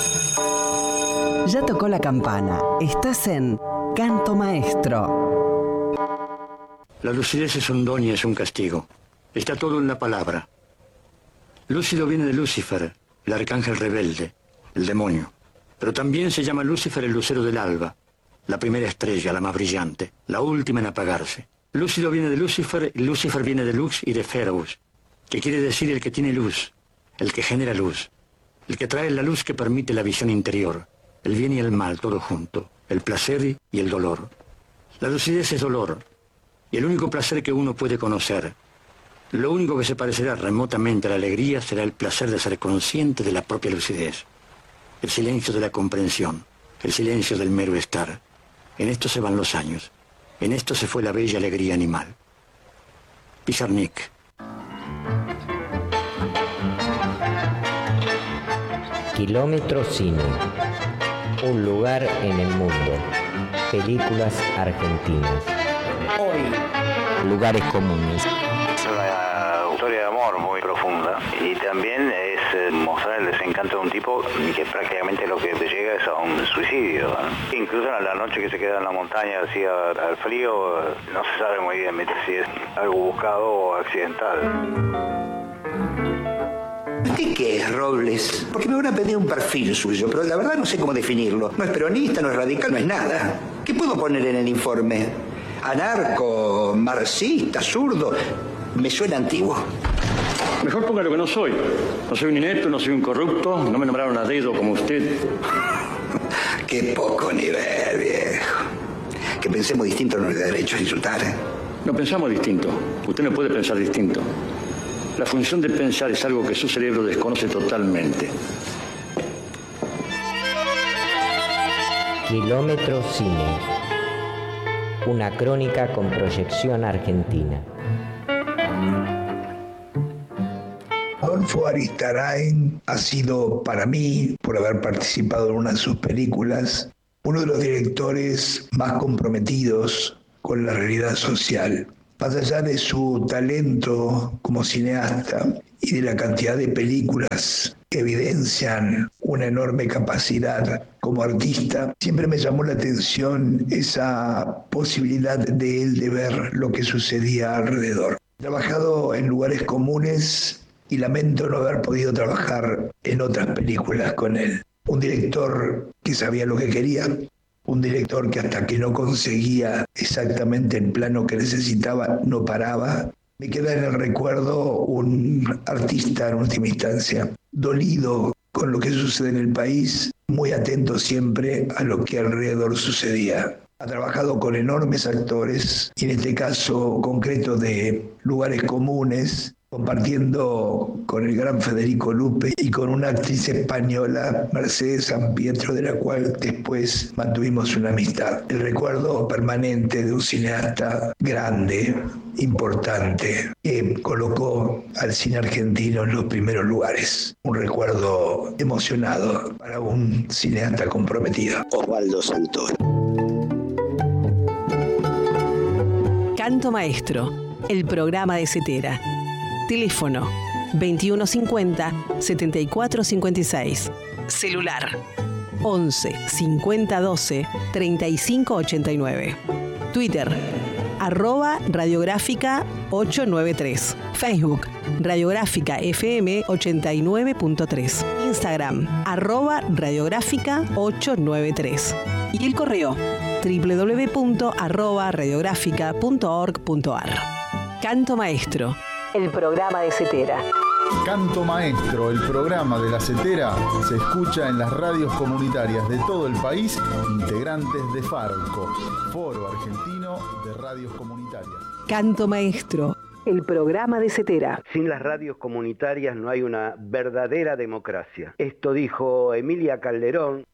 Ya tocó la campana. Estás en Canto Maestro. La lucidez es un don y es un castigo. Está todo en la palabra. Lúcido viene de Lucifer, el arcángel rebelde, el demonio. Pero también se llama Lucifer el lucero del alba, la primera estrella, la más brillante, la última en apagarse. Lúcido viene de Lucifer y Lucifer viene de Lux y de Pheros, que quiere decir el que tiene luz, el que genera luz, el que trae la luz que permite la visión interior, el bien y el mal, todo junto, el placer y el dolor. La lucidez es dolor, y el único placer que uno puede conocer. Lo único que se parecerá remotamente a la alegría será el placer de ser consciente de la propia lucidez, el silencio de la comprensión, el silencio del mero estar. En esto se van los años, en esto se fue la bella alegría animal. Pizarnik. Kilómetro Cine, un lugar en el mundo. Películas argentinas. Hoy, lugares comunes. Es una historia de amor muy profunda y también es mostrar el desencanto de un tipo que prácticamente lo que te llega es a un suicidio, ¿no? Incluso en la noche que se queda en la montaña así al frío, no se sabe muy bien si es algo buscado o accidental. ¿Usted qué es, Robles? Porque me van a pedir un perfil suyo, pero la verdad no sé cómo definirlo. No es peronista, no es radical, no es nada. ¿Qué puedo poner en el informe? Anarco, marxista, zurdo. Me suena antiguo. Mejor ponga lo que no soy. No soy un inepto, no soy un corrupto, no me nombraron a dedo como usted. Qué poco nivel, viejo. Que pensemos distinto no le da derecho a insultar, ¿eh? No pensamos distinto. Usted no puede pensar distinto. La función de pensar es algo que su cerebro desconoce totalmente. Kilómetro Cine, una crónica con proyección argentina. Adolfo Aristarain ha sido para mí, por haber participado en una de sus películas, uno de los directores más comprometidos con la realidad social. Más allá de su talento como cineasta y de la cantidad de películas que evidencian una enorme capacidad como artista, siempre me llamó la atención esa posibilidad de él de ver lo que sucedía alrededor. He trabajado en lugares comunes y lamento no haber podido trabajar en otras películas con él. Un director que sabía lo que quería, un director que hasta que no conseguía exactamente el plano que necesitaba, no paraba. Me queda en el recuerdo un artista en última instancia, dolido con lo que sucede en el país, muy atento siempre a lo que alrededor sucedía. Ha trabajado con enormes actores, y en este caso concreto de lugares comunes, compartiendo con el gran Federico Lupe y con una actriz española, Mercedes Sampietro, de la cual después mantuvimos una amistad. El recuerdo permanente de un cineasta grande, importante, que colocó al cine argentino en los primeros lugares. Un recuerdo emocionado para un cineasta comprometido. Osvaldo Santoro. Canto Maestro, el programa de Cetera. Teléfono 2150-7456. Celular 11 50 12 35 89. Twitter @radiográfica 893. Facebook Radiográfica FM 89.3. Instagram @radiográfica 893. Y el correo www.radiográfica.org.ar. Canto Maestro, el programa de Cetera. Canto Maestro, el programa de la Cetera, se escucha en las radios comunitarias de todo el país, integrantes de FARCO, Foro Argentino de Radios Comunitarias. Canto Maestro, el programa de Cetera. Sin las radios comunitarias no hay una verdadera democracia. Esto dijo Emilia Calderón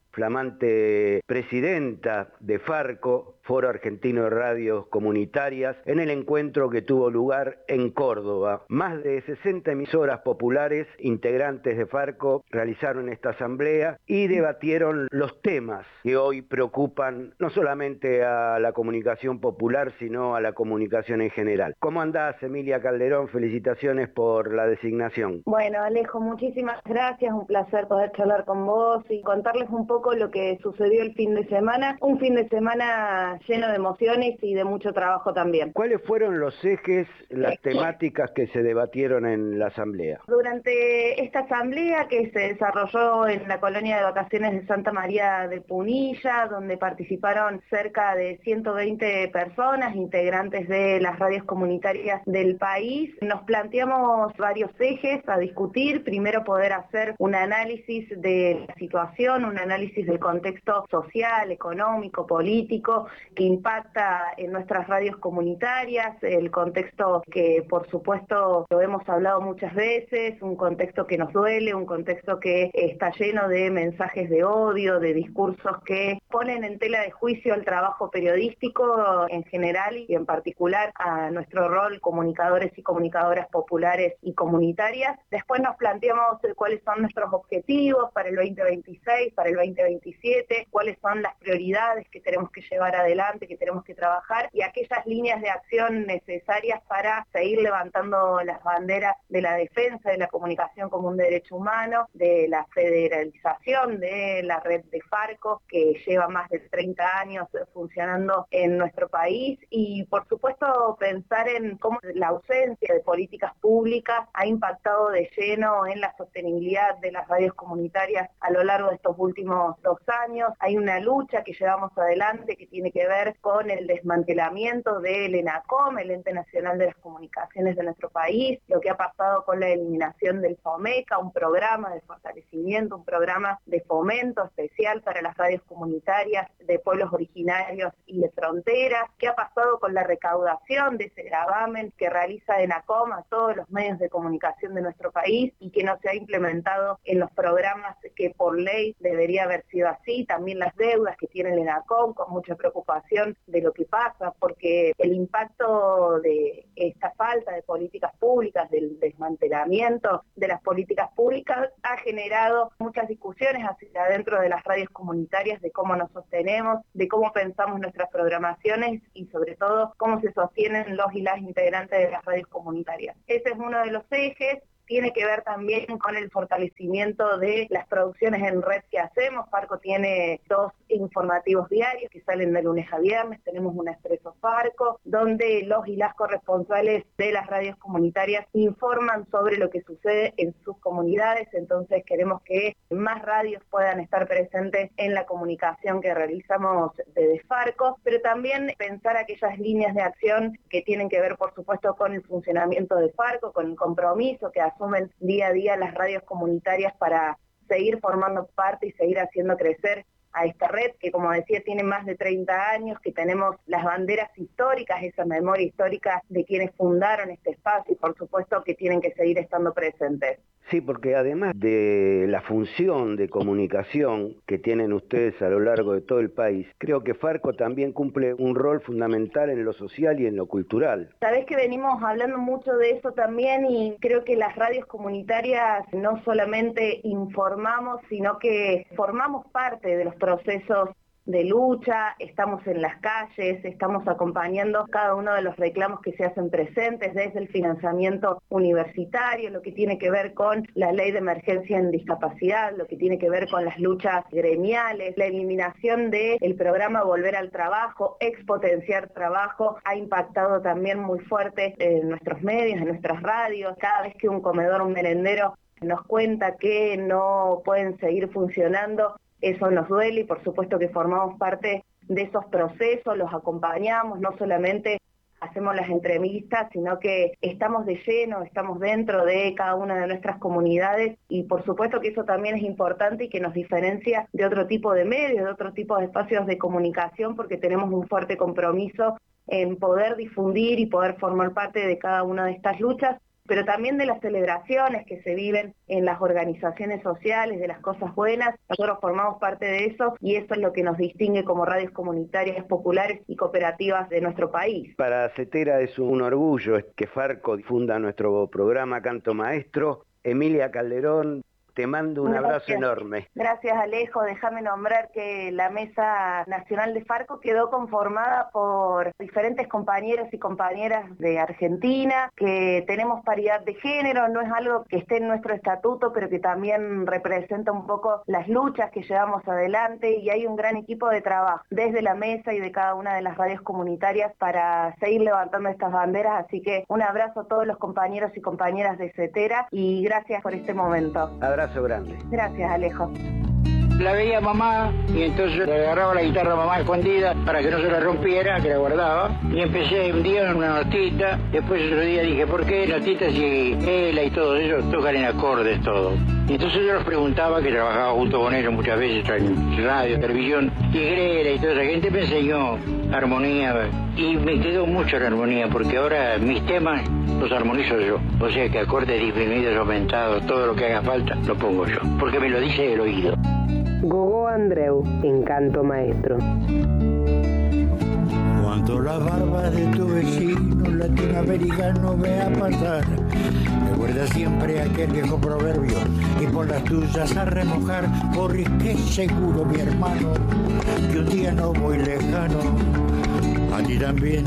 flamante presidenta de Farco, Foro Argentino de Radios Comunitarias, en el encuentro que tuvo lugar en Córdoba. Más de 60 emisoras populares, integrantes de Farco, realizaron esta asamblea y debatieron los temas que hoy preocupan no solamente a la comunicación popular, sino a la comunicación en general. ¿Cómo andás, Emilia Calderón? Felicitaciones por la designación. Bueno, Alejo, muchísimas gracias, un placer poder charlar con vos y contarles un poco lo que sucedió el fin de semana, un fin de semana lleno de emociones y de mucho trabajo también. ¿Cuáles fueron los ejes, las temáticas que se debatieron en la asamblea? Durante esta asamblea que se desarrolló en la colonia de vacaciones de Santa María de Punilla, donde participaron cerca de 120 personas, integrantes de las radios comunitarias del país, nos planteamos varios ejes a discutir. Primero, poder hacer un análisis de la situación, un análisis del contexto social, económico, político que impacta en nuestras radios comunitarias, el contexto que por supuesto lo hemos hablado muchas veces, un contexto que nos duele, un contexto que está lleno de mensajes de odio, de discursos que ponen en tela de juicio el trabajo periodístico en general y en particular a nuestro rol comunicadores y comunicadoras populares y comunitarias. Después nos planteamos cuáles son nuestros objetivos para el 2026, para el 2027, cuáles son las prioridades que tenemos que llevar adelante, que tenemos que trabajar y aquellas líneas de acción necesarias para seguir levantando las banderas de la defensa de la comunicación como un derecho humano, de la federalización de la red de Farco, que lleva más de 30 años funcionando en nuestro país, y por supuesto pensar en cómo la ausencia de políticas públicas ha impactado de lleno en la sostenibilidad de las radios comunitarias a lo largo de estos últimos 2 años. Hay una lucha que llevamos adelante que tiene que ver con el desmantelamiento del ENACOM, el Ente Nacional de las Comunicaciones de nuestro país, lo que ha pasado con la eliminación del FOMECA, un programa de fortalecimiento, un programa de fomento especial para las radios comunitarias de pueblos originarios y de fronteras, qué ha pasado con la recaudación de ese gravamen que realiza ENACOM a todos los medios de comunicación de nuestro país y que no se ha implementado en los programas que por ley debería haber sido así, también las deudas que tiene el ENACOM, con mucha preocupación de lo que pasa, porque el impacto de esta falta de políticas públicas, del desmantelamiento de las políticas públicas, ha generado muchas discusiones hacia adentro de las radios comunitarias, de cómo nos sostenemos, de cómo pensamos nuestras programaciones y sobre todo cómo se sostienen los y las integrantes de las radios comunitarias. Ese es uno de los ejes. Tiene que ver también con el fortalecimiento de las producciones en red que hacemos. Farco tiene 2 informativos diarios que salen de lunes a viernes. Tenemos un Expreso Farco, donde los y las corresponsales de las radios comunitarias informan sobre lo que sucede en sus comunidades. Entonces queremos que más radios puedan estar presentes en la comunicación que realizamos desde Farco, pero también pensar aquellas líneas de acción que tienen que ver, por supuesto, con el funcionamiento de Farco, con el compromiso que asumen día a día las radios comunitarias para seguir formando parte y seguir haciendo crecer a esta red que, como decía, tiene más de 30 años, que tenemos las banderas históricas, esa memoria histórica de quienes fundaron este espacio y por supuesto que tienen que seguir estando presentes. Sí, porque además de la función de comunicación que tienen ustedes a lo largo de todo el país, creo que Farco también cumple un rol fundamental en lo social y en lo cultural. Sabés que venimos hablando mucho de eso también y creo que las radios comunitarias no solamente informamos, sino que formamos parte de los procesos de lucha, estamos en las calles, estamos acompañando cada uno de los reclamos que se hacen presentes, desde el financiamiento universitario, lo que tiene que ver con la ley de emergencia en discapacidad, lo que tiene que ver con las luchas gremiales, la eliminación del programa Volver al Trabajo, Expotenciar Trabajo, ha impactado también muy fuerte en nuestros medios, en nuestras radios. Cada vez que un comedor, un merendero nos cuenta que no pueden seguir funcionando, eso nos duele y por supuesto que formamos parte de esos procesos, los acompañamos, no solamente hacemos las entrevistas, sino que estamos de lleno, estamos dentro de cada una de nuestras comunidades y por supuesto que eso también es importante y que nos diferencia de otro tipo de medios, de otro tipo de espacios de comunicación, porque tenemos un fuerte compromiso en poder difundir y poder formar parte de cada una de estas luchas, pero también de las celebraciones que se viven en las organizaciones sociales, de las cosas buenas. Nosotros formamos parte de eso y eso es lo que nos distingue como radios comunitarias populares y cooperativas de nuestro país. Para CETERA es un orgullo que Farco difunda nuestro programa Canto Maestro. Emilia Calderón, te mando un abrazo enorme. Gracias, Alejo. Déjame nombrar que la Mesa Nacional de Farco quedó conformada por diferentes compañeros y compañeras de Argentina, que tenemos paridad de género, no es algo que esté en nuestro estatuto, pero que también representa un poco las luchas que llevamos adelante, y hay un gran equipo de trabajo desde la mesa y de cada una de las radios comunitarias para seguir levantando estas banderas, así que un abrazo a todos los compañeros y compañeras de CETERA y gracias por este momento. Abrazo grande. Gracias, Alejo. La veía mamá y entonces le agarraba la guitarra a mamá escondida para que no se la rompiera, que la guardaba, y empecé un día en una notita. Después otro día dije, ¿por qué notitas si Ela y todos ellos tocan en acordes todo? Y entonces yo les preguntaba, que trabajaba junto con ellos muchas veces en radio, televisión, y Grela y toda esa gente me enseñó armonía, y me quedó mucho la armonía, porque ahora mis temas los armonizo yo. O sea que acordes disminuidos, aumentados, todo lo que haga falta, lo pongo yo, porque me lo dice el oído. Gogó Andreu, en Canto Maestro. Cuando la barba de tu vecino latinoamericano vea pasar, recuerda siempre aquel viejo proverbio y pon las tuyas a remojar, porque seguro, mi hermano, que un día no muy lejano a ti también